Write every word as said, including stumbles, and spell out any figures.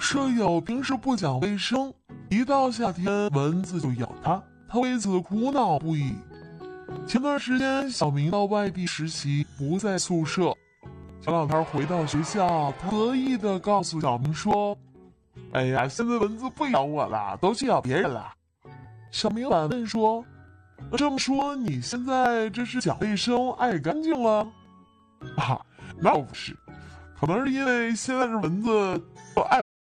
舍友平时不讲卫生，一到夏天蚊子就咬他，他为此苦恼不已。前段时间小明到外地实习，不在宿舍。小老头回到学校，他得意地告诉小明说：“哎呀，现在蚊子不咬我了，都去咬别人了。”小明反问说：“这么说你现在这是讲卫生爱干净了？”啊，那不是，可能是因为现在这蚊子都爱